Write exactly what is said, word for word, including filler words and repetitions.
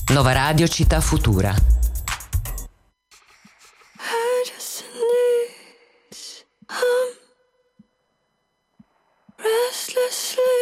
Nova Radio Città Futura. I just need some restless sleep.